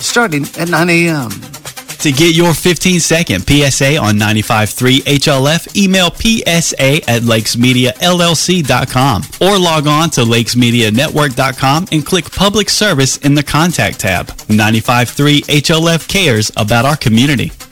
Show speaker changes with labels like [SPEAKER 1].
[SPEAKER 1] starting at 9 a.m.
[SPEAKER 2] To get your 15-second PSA on 95.3 HLF, email psa@lakesmediallc.com or log on to lakesmedianetwork.com and click Public Service in the Contact tab. 95.3 HLF cares about our community.